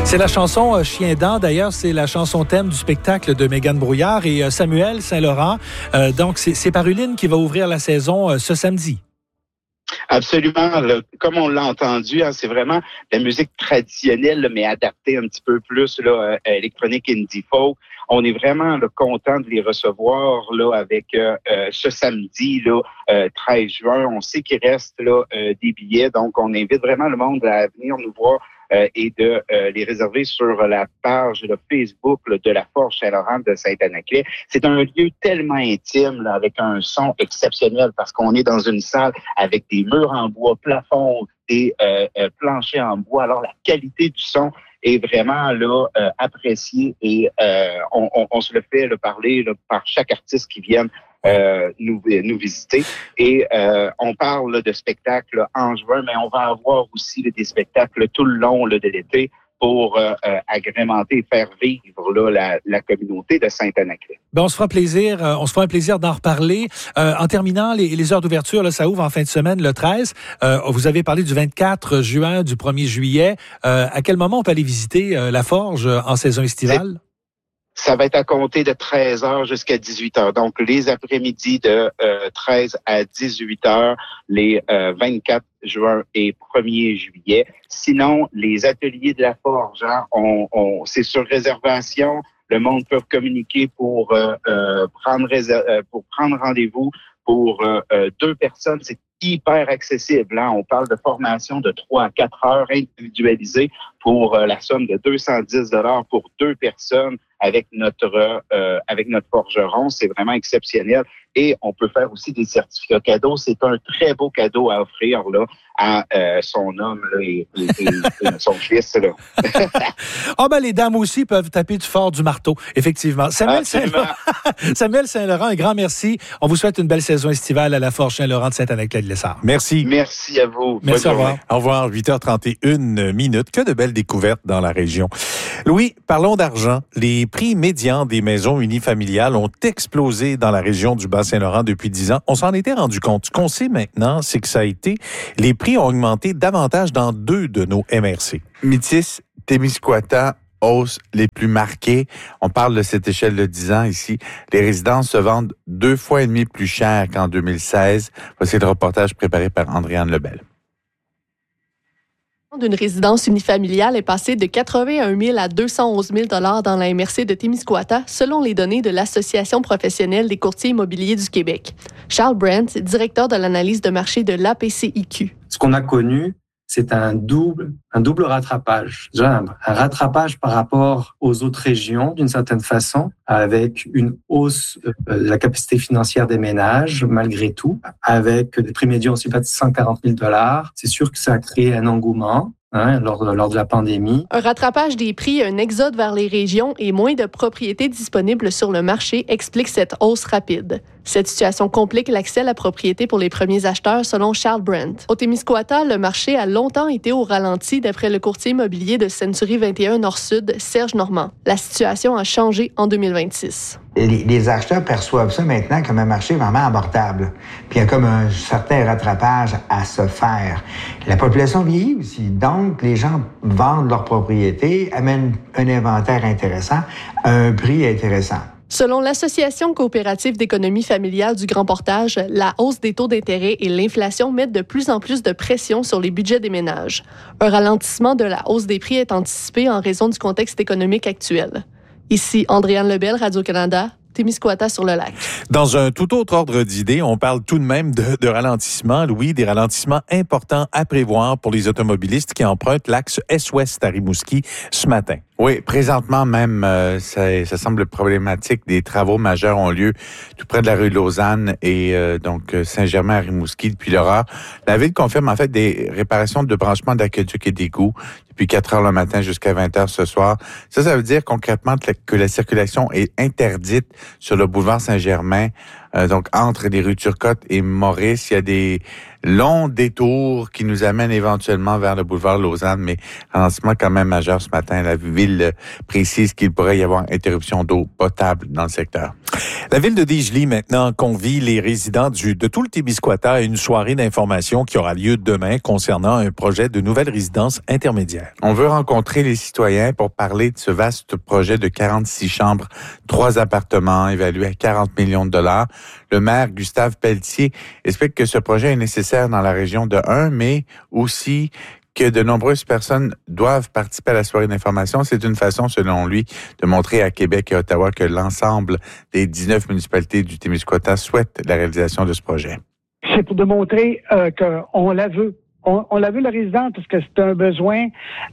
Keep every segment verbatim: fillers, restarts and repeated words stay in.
C'est la chanson euh, Chien dent. D'ailleurs, c'est la chanson thème du spectacle de Mégane Brouillard et euh, Samuel Saint-Laurent. Euh, donc, c'est, c'est Paruline qui va ouvrir la saison euh, ce samedi. Absolument. Là, comme on l'a entendu, hein, c'est vraiment la musique traditionnelle, là, mais adaptée un petit peu plus là, euh, électronique indie folk. On est vraiment là, content de les recevoir là avec euh, euh, ce samedi là, euh, treize juin. On sait qu'il reste là euh, des billets, donc on invite vraiment le monde à venir nous voir. Euh, et de euh, les réserver sur la page là, Facebook là, de la Forge Saint-Laurent de Saint-Anaclet. C'est un lieu tellement intime, là, avec un son exceptionnel, parce qu'on est dans une salle avec des murs en bois, plafond, des euh, euh, planchers en bois. Alors, la qualité du son est vraiment là euh, appréciée et euh, on, on, on se le fait là, parler là, par chaque artiste qui vient Euh, nous, nous visiter. Et euh, on parle là, de spectacles là, en juin, mais on va avoir aussi là, des spectacles tout le long là, de l'été pour euh, euh, agrémenter et faire vivre là, la, la communauté de Saint-Anaclet. Ben, on se fera plaisir, euh, on se fera un plaisir d'en reparler. Euh, en terminant, les, les heures d'ouverture, là, ça ouvre en fin de semaine, le treize. Euh, vous avez parlé du vingt-quatre juin, du premier juillet. Euh, à quel moment on peut aller visiter euh, la Forge euh, en saison estivale? C'est... Ça va être à compter de treize heures jusqu'à dix-huit heures. Donc, les après-midi de euh, treize à dix-huit heures, les euh, vingt-quatre juin et premier juillet. Sinon, les ateliers de la Forge, hein, on, on, c'est sur réservation. Le monde peut communiquer pour, euh, euh, prendre, réser- pour prendre rendez-vous pour euh, euh, deux personnes. C'est hyper accessible. Hein? On parle de formation de trois à quatre heures individualisée pour euh, la somme de deux cent dix dollars pour deux personnes avec notre euh, avec notre forgeron. C'est vraiment exceptionnel. Et on peut faire aussi des certificats cadeaux. C'est un très beau cadeau à offrir là, à euh, son homme là, et, et, et, et son fils. Là. Ah ben les dames aussi peuvent taper du fort du marteau, effectivement. Samuel Saint-Laurent, Samuel Saint-Laurent, un grand merci. On vous souhaite une belle saison estivale à la Forge Saint-Laurent de Saint-Anaclet-de-Lessard. Merci. Merci à vous. Merci, au revoir. Au revoir, huit heures trente et une minutes. Que de belles découvertes dans la région. Louis, parlons d'argent. Les prix médians des maisons unifamiliales ont explosé dans la région du Bas-Saint-Laurent depuis dix ans. On s'en était rendu compte. Ce qu'on sait maintenant, c'est que ça a été... Les prix ont augmenté davantage dans deux de nos M R C. Métis, Témiscouata, hausse les plus marquées. On parle de cette échelle de dix ans ici. Les résidences se vendent deux fois et demi plus cher qu'en deux mille seize. Voici le reportage préparé par Andréane Lebel. D'une résidence unifamiliale est passé de quatre-vingt-un mille à deux cent onze mille dollars dans la M R C de Témiscouata, selon les données de l'Association professionnelle des courtiers immobiliers du Québec. Charles Brandt, directeur de l'analyse de marché de l'A P C I Q. Ce qu'on a connu, c'est un double, un double rattrapage. Déjà, un, un rattrapage par rapport aux autres régions, d'une certaine façon, avec une hausse de la capacité financière des ménages, malgré tout, avec des prix médians aussi bas de cent quarante mille dollars. C'est sûr que ça a créé un engouement. Hein, lors, lors de la pandémie. Un rattrapage des prix, un exode vers les régions et moins de propriétés disponibles sur le marché explique cette hausse rapide. Cette situation complique l'accès à la propriété pour les premiers acheteurs, selon Charles Brandt. Au Témiscouata, le marché a longtemps été au ralenti, d'après le courtier immobilier de Century vingt et un Nord-Sud, Serge Normand. La situation a changé en deux mille vingt-six. Les, les acheteurs perçoivent ça maintenant comme un marché vraiment abordable. Puis il y a comme un certain rattrapage à se faire. La population vieillit aussi, donc les gens vendent leur propriété, amènent un inventaire intéressant à un prix intéressant. Selon l'Association coopérative d'économie familiale du Grand Portage, la hausse des taux d'intérêt et l'inflation mettent de plus en plus de pression sur les budgets des ménages. Un ralentissement de la hausse des prix est anticipé en raison du contexte économique actuel. Ici, Andréane Lebel, Radio-Canada, Témiscouata sur le lac. Dans un tout autre ordre d'idées, on parle tout de même de, de ralentissement, Louis, des ralentissements importants à prévoir pour les automobilistes qui empruntent l'axe Est-Ouest à Rimouski ce matin. Oui, présentement même, euh, ça, ça semble problématique. Des travaux majeurs ont lieu tout près de la rue Lausanne et euh, donc Saint-Germain à Rimouski depuis l'heure. La ville confirme en fait des réparations de branchements d'aqueduc et d'égouts depuis quatre heures le matin jusqu'à vingt heures ce soir. Ça, ça veut dire concrètement que la circulation est interdite sur le boulevard Saint-Germain Euh, donc, entre les rues Turcotte et Maurice, il y a des longs détours qui nous amènent éventuellement vers le boulevard Lausanne, mais ralentissement quand même majeur ce matin. La ville précise qu'il pourrait y avoir interruption d'eau potable dans le secteur. La ville de Desjely, maintenant, convie les résidents du, de tout le Témiscouata à une soirée d'information qui aura lieu demain concernant un projet de nouvelle résidence intermédiaire. On veut rencontrer les citoyens pour parler de ce vaste projet de quarante-six chambres, trois appartements évalués à quarante millions de dollars. Le maire, Gustave Pelletier, explique que ce projet est nécessaire dans la région de un, mais aussi que de nombreuses personnes doivent participer à la soirée d'information. C'est une façon, selon lui, de montrer à Québec et Ottawa que l'ensemble des dix-neuf municipalités du Témiscouata souhaitent la réalisation de ce projet. C'est pour démontrer euh, qu'on la veut. On, on la veut, la résidence, parce que c'est un besoin,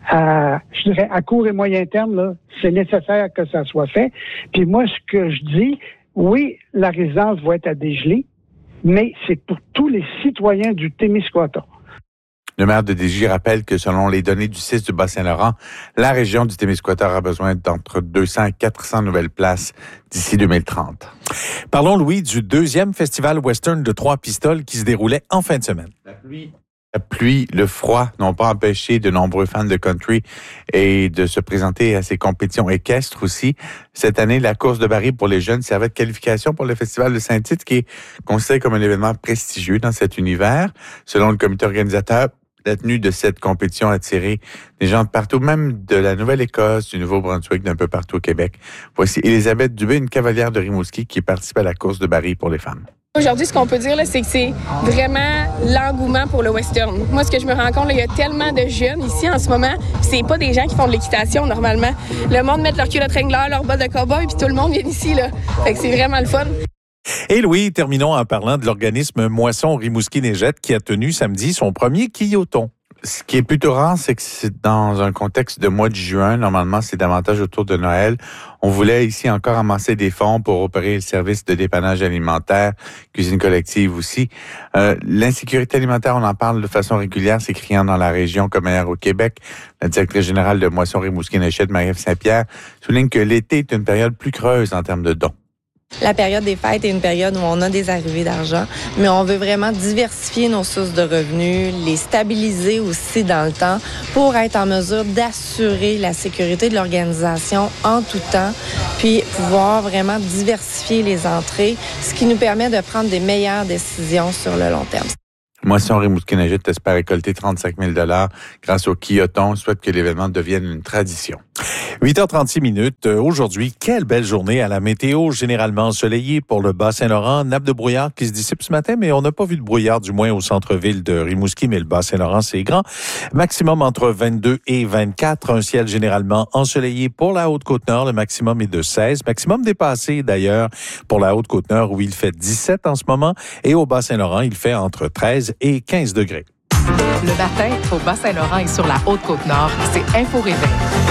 à, je dirais, à court et moyen terme, là, c'est nécessaire que ça soit fait. Puis moi, ce que je dis, oui, la résidence va être à Desjely, mais c'est pour tous les citoyens du Témiscouata. Le maire de Desjely rappelle que selon les données du C I S du Bas-Saint-Laurent, la région du Témiscouata aura besoin d'entre deux cents et quatre cents nouvelles places d'ici deux mille trente. Parlons, Louis, du deuxième festival western de Trois-Pistoles qui se déroulait en fin de semaine. La pluie. La pluie, le froid n'ont pas empêché de nombreux fans de country et de se présenter à ces compétitions équestres aussi. Cette année, la course de baril pour les jeunes servait de qualification pour le Festival de Saint-Tite, qui est considéré comme un événement prestigieux dans cet univers. Selon le comité organisateur, la tenue de cette compétition a attiré des gens de partout, même de la Nouvelle-Écosse, du Nouveau-Brunswick, d'un peu partout au Québec. Voici Elisabeth Dubé, une cavalière de Rimouski qui participe à la course de baril pour les femmes. Aujourd'hui, ce qu'on peut dire, là, c'est que c'est vraiment l'engouement pour le western. Moi, ce que je me rends compte, là, il y a tellement de jeunes ici en ce moment, c'est pas des gens qui font de l'équitation normalement. Le monde met leur culotte Wrangler, leur bottes de cow-boy, puis tout le monde vient ici, là. Fait que c'est vraiment le fun. Et Louis, terminons en parlant de l'organisme Moisson Rimouski-Neigette qui a tenu samedi son premier quilloton. Ce qui est plutôt rare, c'est que c'est dans un contexte de mois de juin. Normalement, c'est davantage autour de Noël. On voulait ici encore amasser des fonds pour opérer le service de dépannage alimentaire, cuisine collective aussi. Euh, l'insécurité alimentaire, on en parle de façon régulière, c'est criant dans la région comme ailleurs au Québec. La directrice générale de Moisson Rimouski-Neigette, Marie-Ève Saint-Pierre, souligne que l'été est une période plus creuse en termes de dons. La période des fêtes est une période où on a des arrivées d'argent, mais on veut vraiment diversifier nos sources de revenus, les stabiliser aussi dans le temps pour être en mesure d'assurer la sécurité de l'organisation en tout temps, puis pouvoir vraiment diversifier les entrées, ce qui nous permet de prendre des meilleures décisions sur le long terme. Moisson Rimouski-Neigette espère récolter trente-cinq mille dollars grâce au quilloton. Souhaite que l'événement devienne une tradition. huit heures trente-six minutes. Aujourd'hui, quelle belle journée à la météo, généralement ensoleillée pour le Bas-Saint-Laurent. Nappe de brouillard qui se dissipe ce matin, mais on n'a pas vu de brouillard, du moins au centre-ville de Rimouski, mais le Bas-Saint-Laurent, c'est grand. Maximum entre vingt-deux et vingt-quatre. Un ciel généralement ensoleillé pour la Haute-Côte-Nord. Le maximum est de seize. Maximum dépassé, d'ailleurs, pour la Haute-Côte-Nord, où il fait dix-sept en ce moment. Et au Bas-Saint-Laurent, il fait entre treize et quinze degrés. Le matin, au Bas-Saint-Laurent et sur la Haute-Côte-Nord, c'est Info Réveil.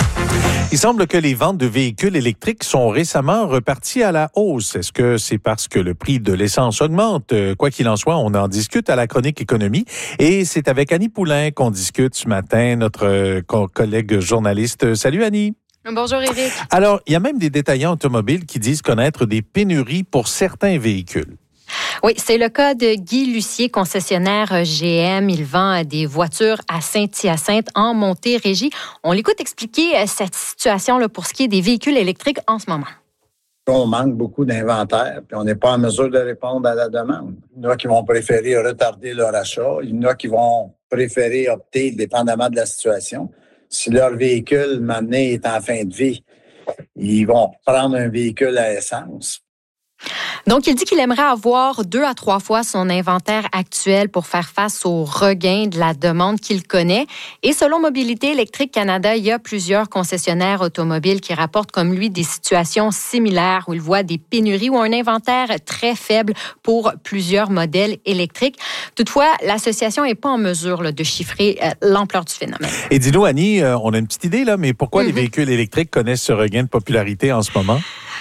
Il semble que les ventes de véhicules électriques sont récemment reparties à la hausse. Est-ce que c'est parce que le prix de l'essence augmente? Quoi qu'il en soit, on en discute à la chronique économie. Et c'est avec Annie Poulain qu'on discute ce matin, notre collègue journaliste. Salut Annie. Bonjour Éric. Alors, il y a même des détaillants automobiles qui disent connaître des pénuries pour certains véhicules. Oui, c'est le cas de Guy Lucier, concessionnaire G M. Il vend des voitures à Saint-Hyacinthe en Montérégie. On l'écoute expliquer cette situation là, pour ce qui est des véhicules électriques en ce moment. On manque beaucoup d'inventaire, puis on n'est pas en mesure de répondre à la demande. Il y en a qui vont préférer retarder leur achat. Il y en a qui vont préférer opter, dépendamment de la situation. Si leur véhicule, maintenant, est en fin de vie, ils vont prendre un véhicule à essence. Donc, il dit qu'il aimerait avoir deux à trois fois son inventaire actuel pour faire face au regain de la demande qu'il connaît. Et selon Mobilité électrique Canada, il y a plusieurs concessionnaires automobiles qui rapportent comme lui des situations similaires où ils voient des pénuries ou un inventaire très faible pour plusieurs modèles électriques. Toutefois, l'association n'est pas en mesure là, de chiffrer euh, l'ampleur du phénomène. Et dis-nous, Annie, euh, on a une petite idée, là, mais pourquoi mm-hmm. les véhicules électriques connaissent ce regain de popularité en ce moment?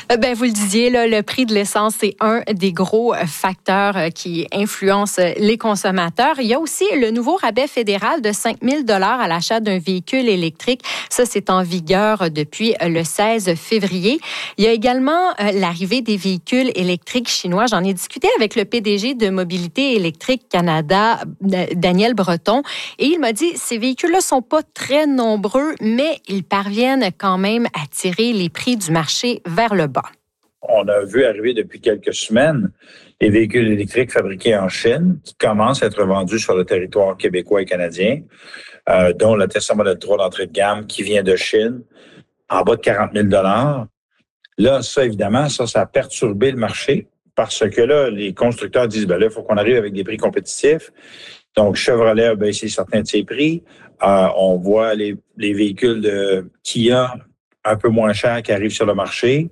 Ben, vous le disiez, là, le prix de l'essence, c'est un des gros facteurs qui influence les consommateurs. Il y a aussi le nouveau rabais fédéral de cinq mille dollars à l'achat d'un véhicule électrique. Ça, c'est en vigueur depuis le seize février. Il y a également l'arrivée des véhicules électriques chinois. J'en ai discuté avec le P D G de Mobilité électrique Canada, Daniel Breton, et il m'a dit, ces véhicules-là sont pas très nombreux, mais ils parviennent quand même à tirer les prix du marché vers le bas. On a vu arriver depuis quelques semaines les véhicules électriques fabriqués en Chine qui commencent à être vendus sur le territoire québécois et canadien, euh, dont le Tesla Model trois d'entrée de gamme qui vient de Chine, en bas de quarante mille dollars. Là, ça, évidemment, ça, ça a perturbé le marché parce que là, les constructeurs disent, ben là, il faut qu'on arrive avec des prix compétitifs. Donc, Chevrolet a baissé certains de ses prix. Euh, on voit les, les véhicules de Kia un peu moins chers qui arrivent sur le marché.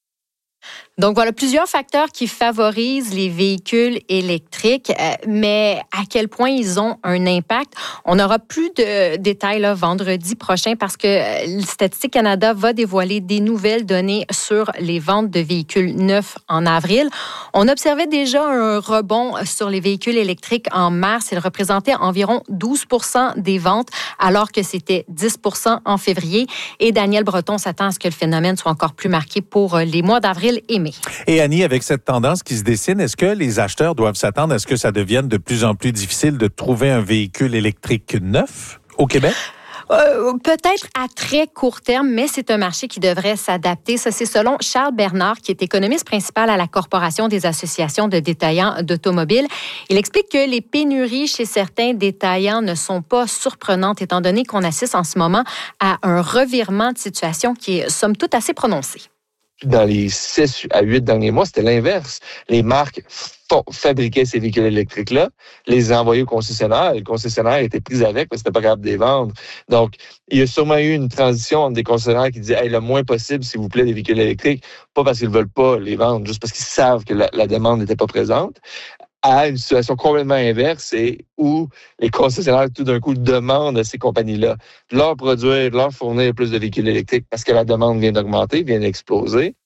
Donc, voilà plusieurs facteurs qui favorisent les véhicules électriques, euh, mais à quel point ils ont un impact? On n'aura plus de détails là, vendredi prochain parce que euh, Statistique Canada va dévoiler des nouvelles données sur les ventes de véhicules neufs en avril. On observait déjà un rebond sur les véhicules électriques en mars. Il représentait environ douze pour cent des ventes, alors que c'était dix pour cent en février. Et Daniel Breton s'attend à ce que le phénomène soit encore plus marqué pour les mois d'avril et mai. Et Annie, avec cette tendance qui se dessine, est-ce que les acheteurs doivent s'attendre à ce que ça devienne de plus en plus difficile de trouver un véhicule électrique neuf au Québec? Euh, peut-être à très court terme, mais c'est un marché qui devrait s'adapter. Ça, c'est selon Charles Bernard, qui est économiste principal à la Corporation des associations de détaillants d'automobiles. Il explique que les pénuries chez certains détaillants ne sont pas surprenantes, étant donné qu'on assiste en ce moment à un revirement de situation qui est, somme toute, assez prononcé. Dans les six à huit derniers mois, c'était l'inverse. Les marques font, fabriquaient ces véhicules électriques-là, les envoyaient au concessionnaire. Le concessionnaire était pris avec parce que c'était pas capable de les vendre. Donc, il y a sûrement eu une transition entre des concessionnaires qui disaient hey, « le moins possible, s'il vous plaît, des véhicules électriques », pas parce qu'ils veulent pas les vendre, juste parce qu'ils savent que la, la demande n'était pas présente, à une situation complètement inverse et où les concessionnaires, tout d'un coup, demandent à ces compagnies-là de leur produire, de leur fournir plus de véhicules électriques parce que la demande vient d'augmenter, vient d'exploser.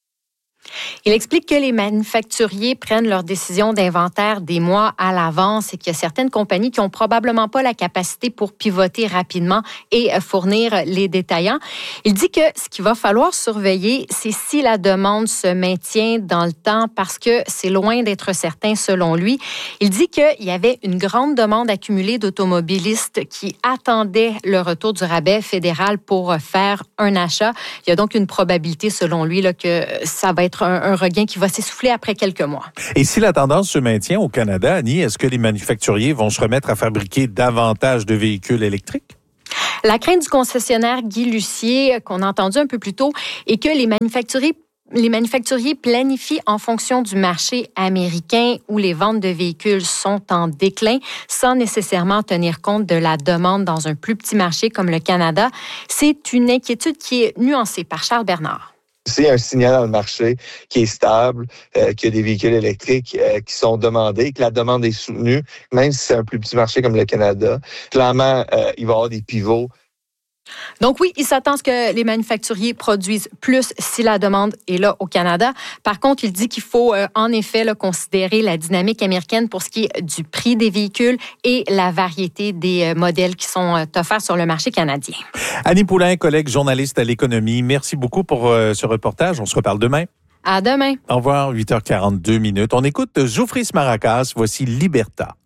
Il explique que les manufacturiers prennent leurs décisions d'inventaire des mois à l'avance et qu'il y a certaines compagnies qui n'ont probablement pas la capacité pour pivoter rapidement et fournir les détaillants. Il dit que ce qu'il va falloir surveiller, c'est si la demande se maintient dans le temps parce que c'est loin d'être certain selon lui. Il dit qu'il y avait une grande demande accumulée d'automobilistes qui attendaient le retour du rabais fédéral pour faire un achat. Il y a donc une probabilité selon lui là, que ça va être Un, un regain qui va s'essouffler après quelques mois. Et si la tendance se maintient au Canada, Annie, est-ce que les manufacturiers vont se remettre à fabriquer davantage de véhicules électriques? La crainte du concessionnaire Guy Lucier, qu'on a entendu un peu plus tôt, est que les manufacturiers Les manufacturiers planifient en fonction du marché américain où les ventes de véhicules sont en déclin sans nécessairement tenir compte de la demande dans un plus petit marché comme le Canada. C'est une inquiétude qui est nuancée par Charles Bernard. C'est un signal dans le marché qui est stable, euh, qu'il y a des véhicules électriques euh, qui sont demandés, que la demande est soutenue, même si c'est un plus petit marché comme le Canada. Clairement, euh, il va y avoir des pivots. Donc oui, il s'attend à ce que les manufacturiers produisent plus si la demande est là au Canada. Par contre, il dit qu'il faut euh, en effet là, considérer la dynamique américaine pour ce qui est du prix des véhicules et la variété des euh, modèles qui sont euh, offerts sur le marché canadien. Annie Poulain, collègue journaliste à l'économie, merci beaucoup pour euh, ce reportage. On se reparle demain. À demain. Au revoir, huit heures quarante-deux minutes. On écoute Zoufris Maracas. Voici Liberta.